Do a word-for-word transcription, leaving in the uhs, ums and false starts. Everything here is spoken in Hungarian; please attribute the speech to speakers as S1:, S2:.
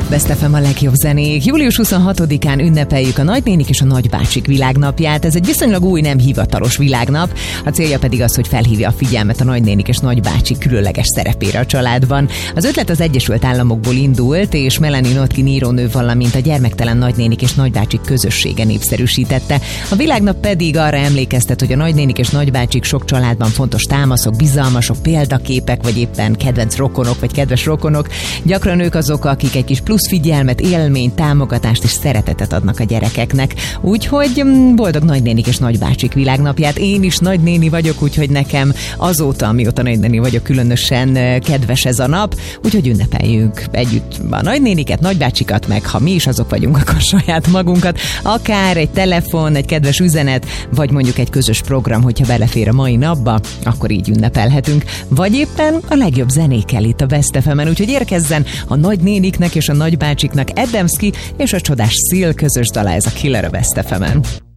S1: Best ef em a legjobb zenék. július huszonhatodikán ünnepeljük a nagynénik és a nagybácsik világnapját. Ez egy viszonylag új, nem hivatalos világnap. A célja pedig az, hogy felhívja a figyelmet a nagynénik és nagybácsik különleges szerepére a családban. Az ötlet az Egyesült Államokból indult, és Melanie Notkin írónő, valamint a gyermektelen nagynénik és nagybácsik közössége népszerűsítette. A világnap pedig arra emlékeztet, hogy a nagynénik és nagybácsik sok családban fontos támaszok, bizalmasok, példaképek, vagy éppen kedvenc rokonok, vagy kedves rokonok. Gyakran ők azok, akik egy kis plusz figyelmet, élményt, támogatást és szeretetet adnak a gyerekeknek. Úgyhogy boldog nagynénik és nagybácsik világnapját. Én is nagynéni vagyok, úgyhogy nekem azóta, amióta nagynéni vagyok, különösen kedves ez a nap. Úgyhogy ünnepeljünk együtt a nagynéniket, nagybácsikat, meg ha mi is azok vagyunk, akkor saját magunkat. Akár egy telefon, egy kedves üzenet, vagy mondjuk egy közös program, hogyha belefér a mai napba, akkor így ünnepelhetünk. Vagy éppen a legjobb zenékkel itt a Best ef emen, úgyhogy érkezzen a nagynéniknek és a nagybácsiknak Adamski és a csodás Seal közös dala, ez a Killer a Best ef emen.